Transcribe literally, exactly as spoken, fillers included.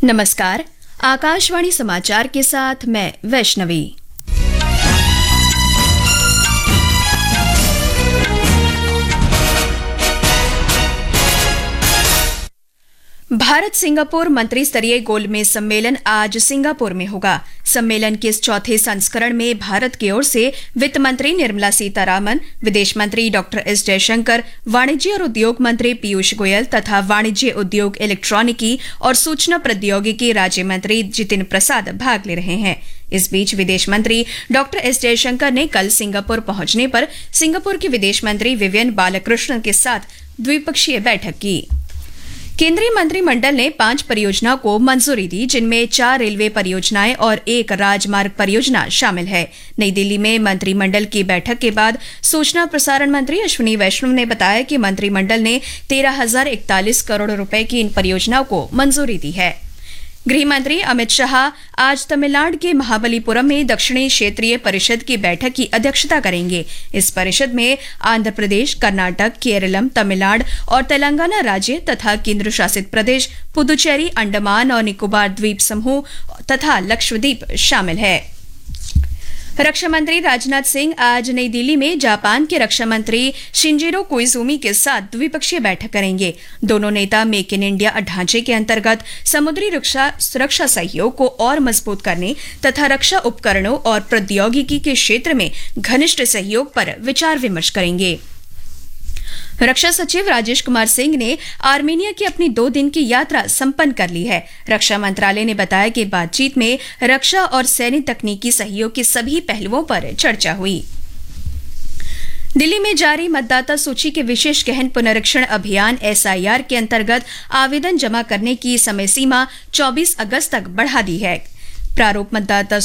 नमस्कार, आकाशवाणी समाचार के साथ मैं वैष्णवी। भारत सिंगापुर मंत्री स्तरीय गोलमेज सम्मेलन आज सिंगापुर में होगा। सम्मेलन के इस चौथे संस्करण में भारत की ओर से वित्त मंत्री निर्मला सीतारामन, विदेश मंत्री डॉक्टर एस जयशंकर, वाणिज्य और उद्योग मंत्री पीयूष गोयल तथा वाणिज्य उद्योग, इलेक्ट्रॉनिकी और सूचना प्रौद्योगिकी राज्य मंत्री जितिन प्रसाद भाग ले रहे हैं। इस बीच विदेश मंत्री डॉक्टर एस जयशंकर ने कल सिंगापुर पहुंचने पर सिंगापुर के विदेश मंत्री विवियन बालाकृष्णन के साथ द्विपक्षीय बैठक की। केंद्रीय मंत्रिमंडल ने पांच परियोजनाओं को मंजूरी दी, जिनमें चार रेलवे परियोजनाएं और एक राजमार्ग परियोजना शामिल है। नई दिल्ली में मंत्रिमंडल की बैठक के बाद सूचना प्रसारण मंत्री अश्विनी वैष्णव ने बताया कि मंत्रिमंडल ने तेरह हजार इकतालीस करोड़ रुपए की इन परियोजनाओं को मंजूरी दी है। गृह मंत्री अमित शाह आज तमिलनाडु के महाबलीपुरम में दक्षिणी क्षेत्रीय परिषद की बैठक की अध्यक्षता करेंगे। इस परिषद में आंध्र प्रदेश, कर्नाटक, केरलम, तमिलनाडु और तेलंगाना राज्य तथा केंद्र शासित प्रदेश पुदुचेरी, अंडमान और निकोबार द्वीप समूह तथा लक्षद्वीप शामिल है। रक्षा मंत्री राजनाथ सिंह आज नई दिल्ली में जापान के रक्षा मंत्री शिंजिरो कोइजुमी के साथ द्विपक्षीय बैठक करेंगे। दोनों नेता मेक इन इंडिया ढांचे के अंतर्गत समुद्री रक्षा सुरक्षा सहयोग को और मजबूत करने तथा रक्षा उपकरणों और प्रौद्योगिकी के क्षेत्र में घनिष्ठ सहयोग पर विचार विमर्श करेंगे। रक्षा सचिव राजेश कुमार सिंह ने आर्मेनिया की अपनी दो दिन की यात्रा संपन्न कर ली है। रक्षा मंत्रालय ने बताया कि बातचीत में रक्षा और सैन्य तकनीकी सहयोग के सभी पहलुओं पर चर्चा हुई। दिल्ली में जारी मतदाता सूची के विशेष गहन पुनरीक्षण अभियान एस आई आर के अंतर्गत आवेदन जमा करने की समय सीमा चौबीस अगस्त तक बढ़ा दी है। प्रारूप मतदाता